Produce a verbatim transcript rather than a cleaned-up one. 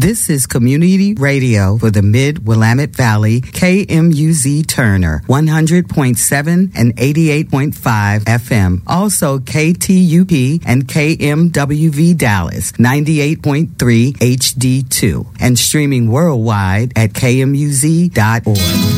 This is Community Radio for the Mid-Willamette Valley, K M U Z Turner, one hundred point seven and eighty-eight point five F M. Also K T U P and K M W V Dallas, ninety-eight point three H D two. And streaming worldwide at K M U Z dot org.